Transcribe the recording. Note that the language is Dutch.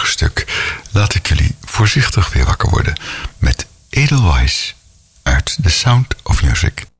stuk laat ik jullie voorzichtig weer wakker worden met Edelweiss uit The Sound of Music.